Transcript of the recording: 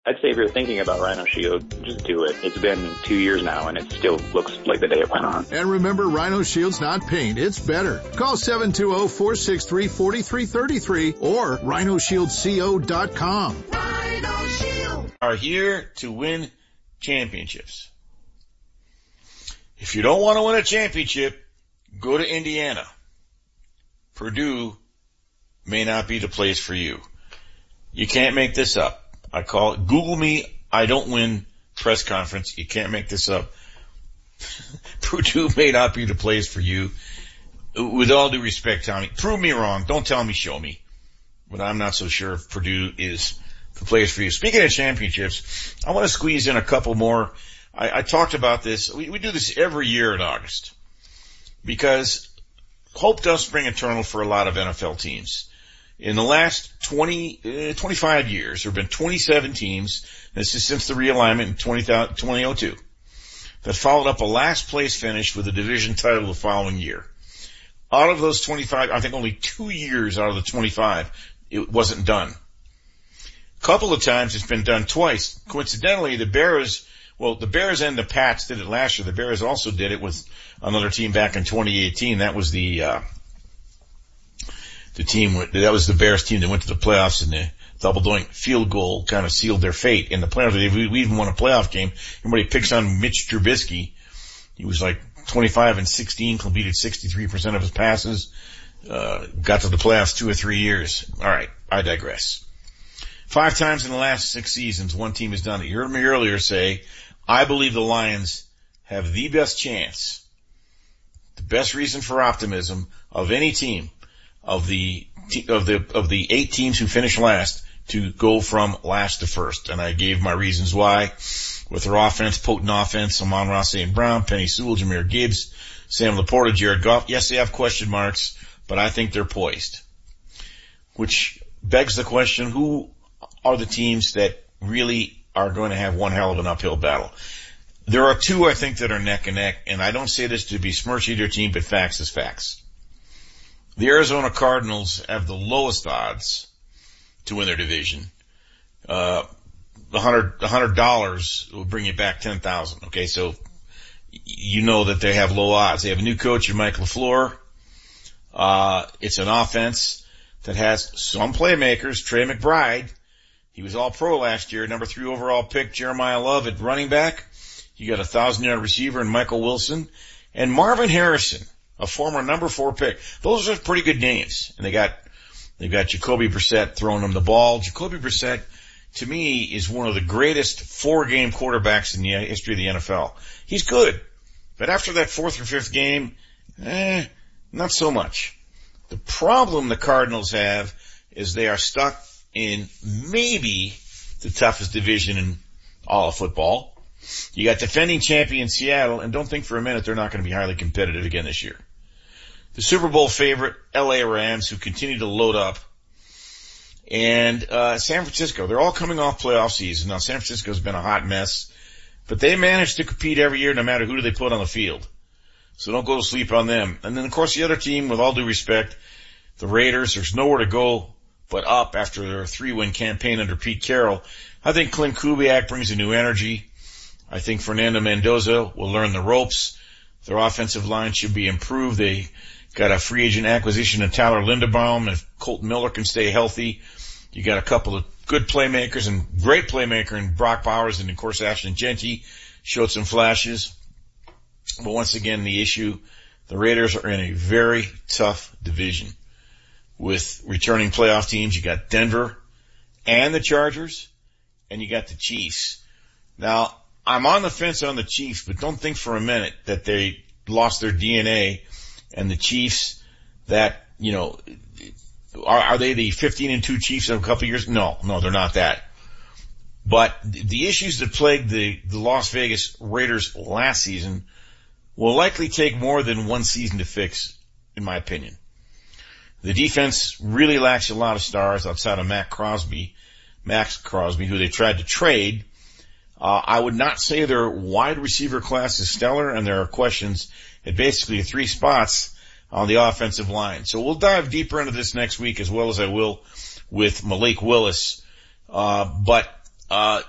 I'd say if you're thinking about Rhino Shield, just do it. It's been 2 years now, and it still looks like the day it went on. And remember, Rhino Shield's not paint, it's better. Call 720-463-4333 or rhinosshieldco.com. Rhino Shield are here to win championships. If you don't want to win a championship, go to Indiana. Purdue may not be the place for you. You can't make this up. I call it, Google me, I don't win press conference. You can't make this up. Purdue may not be the place for you. With all due respect, Tommy, prove me wrong. Don't tell me, show me. But I'm not so sure if Purdue is the place for you. Speaking of championships, I want to squeeze in a couple more. I talked about this. We do this every year in August because hope does spring eternal for a lot of NFL teams. In the last 25 years, there have been 27 teams, this is since the realignment in 2002, that followed up a last place finish with a division title the following year. Out of those 25, I think only 2 years out of the 25, it wasn't done. A couple of times it's been done twice. Coincidentally, the Bears and the Pats did it last year. The Bears also did it with another team back in 2018. That was the Bears team that went to the playoffs, and the double doink field goal kind of sealed their fate in the playoffs. We even won a playoff game. Everybody picks on Mitch Trubisky. He was like 25-16, completed 63% of his passes, got to the playoffs 2 or 3 years. All right, I digress. 5 times in the last 6 seasons, one team has done it. You heard me earlier say, I believe the Lions have the best chance, the best reason for optimism of any team, of the 8 teams who finished last, to go from last to first. And I gave my reasons why. With their offense, potent offense, Amon-Ra St. Brown, Penny Sewell, Jahmyr Gibbs, Sam Laporta, Jared Goff. Yes, they have question marks, but I think they're poised. Which begs the question, who are the teams that really are going to have one hell of an uphill battle? There are 2, I think, that are neck and neck, and I don't say this to besmirch either team, but facts is facts. The Arizona Cardinals have the lowest odds to win their division. The $100 will bring you back 10,000. Okay, so you know that they have low odds. They have a new coach, Mike LaFleur. It's an offense that has some playmakers. Trey McBride, he was all pro last year, number 3 overall pick. Jeremiah Love at running back. You got a 1,000-yard receiver in Michael Wilson, and Marvin Harrison, a former number 4 pick. Those are pretty good names. And they've got Jacoby Brissett throwing them the ball. Jacoby Brissett, to me, is one of the greatest 4-game quarterbacks in the history of the NFL. He's good. But after that 4th or 5th game, not so much. The problem the Cardinals have is they are stuck in maybe the toughest division in all of football. You got defending champion Seattle, and don't think for a minute they're not going to be highly competitive again this year. The Super Bowl favorite, LA Rams, who continue to load up. And San Francisco, they're all coming off playoff season. Now, San Francisco's been a hot mess, but they manage to compete every year no matter who they put on the field. So don't go to sleep on them. And then, of course, the other team, with all due respect, the Raiders, there's nowhere to go but up after their 3-win campaign under Pete Carroll. I think Clint Kubiak brings a new energy. I think Fernando Mendoza will learn the ropes. Their offensive line should be improved. They got a free agent acquisition of Tyler Linderbaum. If Colton Miller can stay healthy, you got a couple of good playmakers and great playmaker in Brock Bowers, and of course Ashton Genty showed some flashes. But once again, the issue, the Raiders are in a very tough division with returning playoff teams. You got Denver and the Chargers, and you got the Chiefs. Now, I'm on the fence on the Chiefs, but don't think for a minute that they lost their DNA, and the Chiefs that, you know, are they the 15-2 Chiefs of a couple of years? No, they're not that. But the issues that plagued the Las Vegas Raiders last season will likely take more than one season to fix, in my opinion. The defense really lacks a lot of stars outside of Max Crosby, who they tried to trade. I would not say their wide receiver class is stellar, and there are questions at basically 3 spots on the offensive line. So we'll dive deeper into this next week, as well as I will with Malik Willis. But